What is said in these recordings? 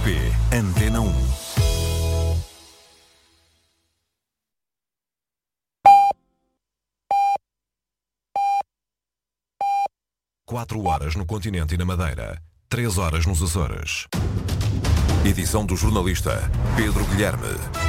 RTP Antena 1. Quatro horas no continente e na Madeira, 3 horas nos Açores. Edição do jornalista Pedro Guilherme.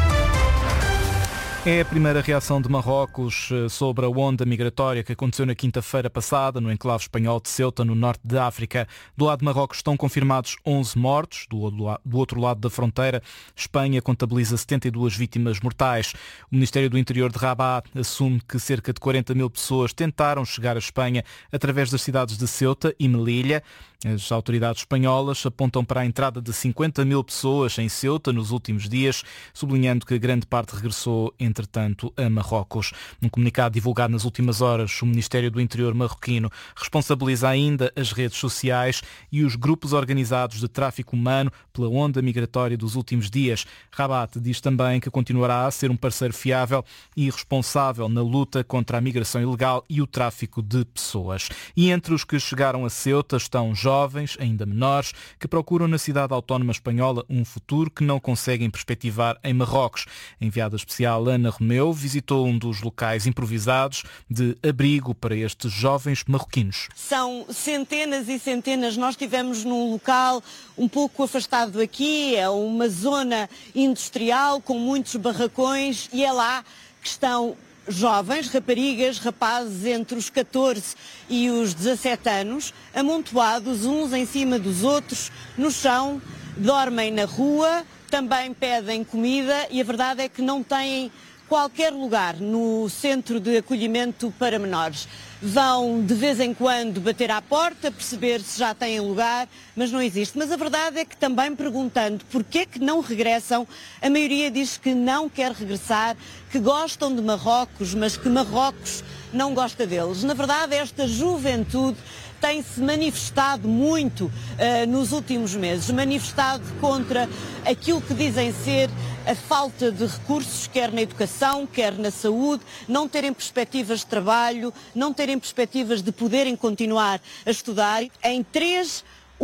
É a primeira reação de Marrocos sobre a onda migratória que aconteceu na quinta-feira passada no enclave espanhol de Ceuta, no norte da África. Do lado de Marrocos estão confirmados 11 mortos. Do outro lado da fronteira, Espanha contabiliza 72 vítimas mortais. O Ministério do Interior de Rabat assume que cerca de 40 mil pessoas tentaram chegar à Espanha através das cidades de Ceuta e Melilla. As autoridades espanholas apontam para a entrada de 50 mil pessoas em Ceuta nos últimos dias, sublinhando que grande parte regressou, entretanto, a Marrocos. Num comunicado divulgado nas últimas horas, o Ministério do Interior marroquino responsabiliza ainda as redes sociais e os grupos organizados de tráfico humano pela onda migratória dos últimos dias. Rabat diz também que continuará a ser um parceiro fiável e responsável na luta contra a migração ilegal e o tráfico de pessoas. E entre os que chegaram a Ceuta estão jovens, ainda menores, que procuram na cidade autónoma espanhola um futuro que não conseguem perspectivar em Marrocos. A enviada especial Ana Romeu visitou um dos locais improvisados de abrigo para estes jovens marroquinos. São centenas e centenas. Nós estivemos num local um pouco afastado aqui, é uma zona industrial com muitos barracões e é lá que estão jovens, raparigas, rapazes entre os 14 e os 17 anos, amontoados uns em cima dos outros, no chão, dormem na rua, também pedem comida e a verdade é que não têm qualquer lugar no centro de acolhimento para menores. Vão de vez em quando bater à porta, perceber se já têm lugar, mas não existe. Mas a verdade é que também perguntando porquê que não regressam, a maioria diz que não quer regressar, que gostam de Marrocos, mas que Marrocos não gosta deles. Na verdade, esta juventude tem-se manifestado muito nos últimos meses, manifestado contra aquilo que dizem ser a falta de recursos, quer na educação, quer na saúde, não terem perspectivas de trabalho, não terem perspectivas de poderem continuar a estudar. Em 3,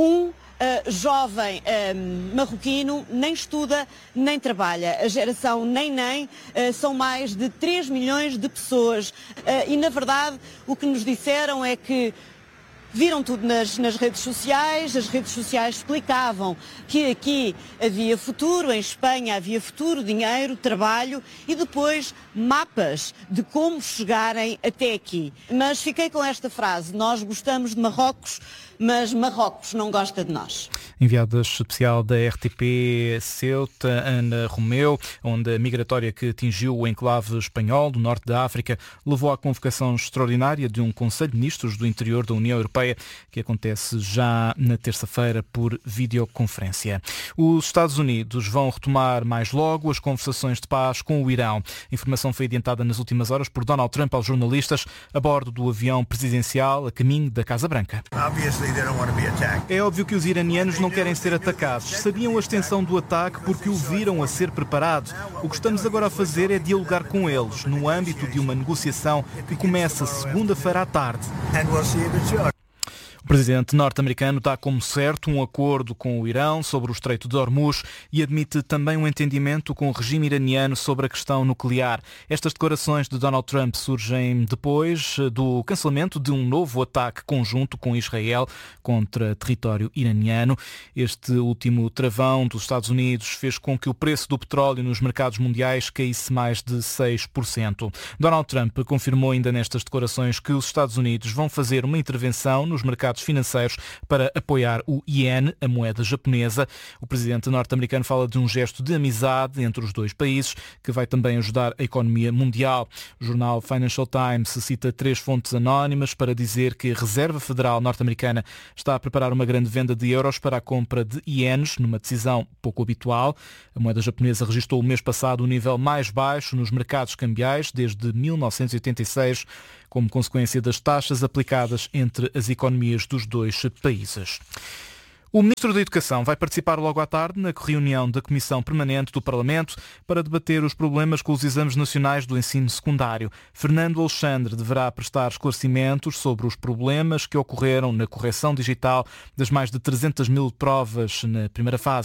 jovem marroquino nem estuda nem trabalha. A geração nem são mais de 3 milhões de pessoas e na verdade o que nos disseram é que viram tudo nas redes sociais, as redes sociais explicavam que aqui havia futuro, em Espanha havia futuro, dinheiro, trabalho e depois mapas de como chegarem até aqui. Mas fiquei com esta frase, nós gostamos de Marrocos, mas Marrocos não gosta de nós. Enviada especial da RTP Ceuta, Ana Romeu, onde a migratória que atingiu o enclave espanhol do norte da África levou à convocação extraordinária de um Conselho de Ministros do Interior da União Europeia, que acontece já na terça-feira por videoconferência. Os Estados Unidos vão retomar mais logo as conversações de paz com o Irão. A informação foi adiantada nas últimas horas por Donald Trump aos jornalistas a bordo do avião presidencial a caminho da Casa Branca. É óbvio que os iranianos não querem ser atacados. Sabiam a extensão do ataque porque o viram a ser preparado. O que estamos agora a fazer é dialogar com eles, no âmbito de uma negociação que começa segunda-feira à tarde. O presidente norte-americano dá como certo um acordo com o Irão sobre o Estreito de Hormuz e admite também um entendimento com o regime iraniano sobre a questão nuclear. Estas declarações de Donald Trump surgem depois do cancelamento de um novo ataque conjunto com Israel contra território iraniano. Este último travão dos Estados Unidos fez com que o preço do petróleo nos mercados mundiais caísse mais de 6%. Donald Trump confirmou ainda nestas declarações que os Estados Unidos vão fazer uma intervenção nos mercados financeiros para apoiar o iene, a moeda japonesa. O presidente norte-americano fala de um gesto de amizade entre os dois países que vai também ajudar a economia mundial. O jornal Financial Times cita 3 fontes anónimas para dizer que a Reserva Federal norte-americana está a preparar uma grande venda de euros para a compra de ienes, numa decisão pouco habitual. A moeda japonesa registrou o mês passado o nível mais baixo nos mercados cambiais desde 1986, como consequência das taxas aplicadas entre as economias dos dois países. O Ministro da Educação vai participar logo à tarde na reunião da Comissão Permanente do Parlamento para debater os problemas com os exames nacionais do ensino secundário. Fernando Alexandre deverá prestar esclarecimentos sobre os problemas que ocorreram na correção digital das mais de 300 mil provas na primeira fase.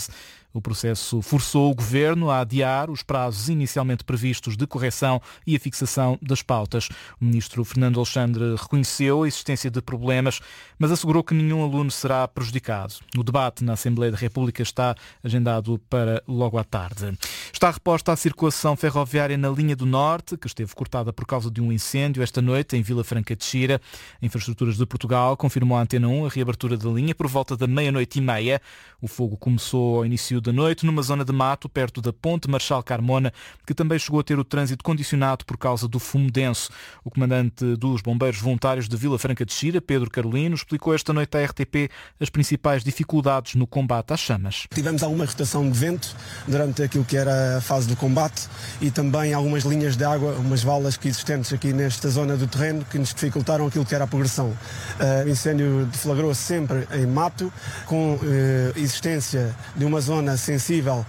O processo forçou o Governo a adiar os prazos inicialmente previstos de correção e a fixação das pautas. O ministro Fernando Alexandre reconheceu a existência de problemas, mas assegurou que nenhum aluno será prejudicado. O debate na Assembleia da República está agendado para logo à tarde. Está reposta a circulação ferroviária na linha do Norte, que esteve cortada por causa de um incêndio esta noite em Vila Franca de Xira. Infraestruturas de Portugal confirmou à Antena 1 a reabertura da linha por volta da 00:30. O fogo começou ao início da noite numa zona de mato perto da Ponte Marchal Carmona, que também chegou a ter o trânsito condicionado por causa do fumo denso. O comandante dos Bombeiros Voluntários de Vila Franca de Xira, Pedro Carolino, explicou esta noite à RTP as principais dificuldades no combate às chamas. Tivemos alguma rotação de vento durante aquilo que era a fase do combate e também algumas linhas de água, umas valas que existentes aqui nesta zona do terreno que nos dificultaram aquilo que era a progressão. O incêndio deflagrou-se sempre em mato, com existência de uma zona sensível,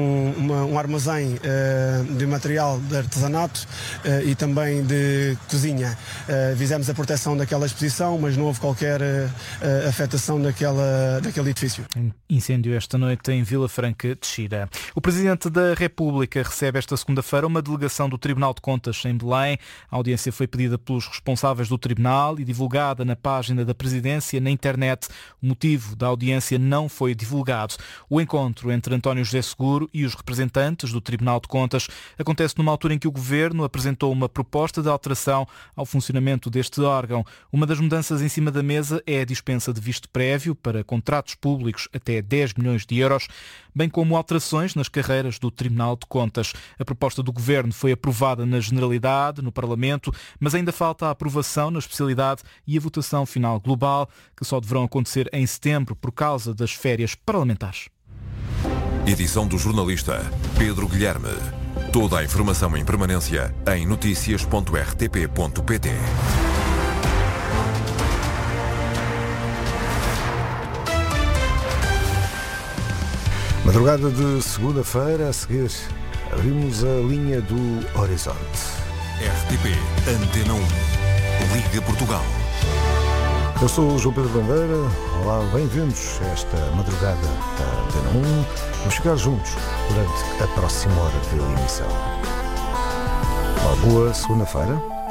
um armazém de material de artesanato e também de cozinha. Fizemos a proteção daquela exposição, mas não houve qualquer afetação daquele edifício. Incêndio esta noite em Vila Franca de Xira. O Presidente da República recebe esta segunda-feira uma delegação do Tribunal de Contas em Belém. A audiência foi pedida pelos responsáveis do Tribunal e divulgada na página da Presidência na internet. O motivo da audiência não foi divulgado. O encontro entre António José Seguro e os representantes do Tribunal de Contas acontece numa altura em que o Governo apresentou uma proposta de alteração ao funcionamento deste órgão. Uma das mudanças em cima da mesa é a dispensa de visto prévio para contratos públicos até 10 milhões de euros, bem como alterações nas carreiras do Tribunal de Contas. A proposta do Governo foi aprovada na Generalidade, no Parlamento, mas ainda falta a aprovação na especialidade e a votação final global, que só deverão acontecer em setembro por causa das férias parlamentares. Edição do jornalista Pedro Guilherme. Toda a informação em permanência em noticias.rtp.pt. Madrugada de segunda-feira, a seguir abrimos a linha do Horizonte. RTP Antena 1. Liga Portugal. Eu sou o João Pedro Bandeira. Olá, bem-vindos a esta madrugada da Antena 1. Vamos ficar juntos durante a próxima hora de emissão. Uma boa segunda-feira.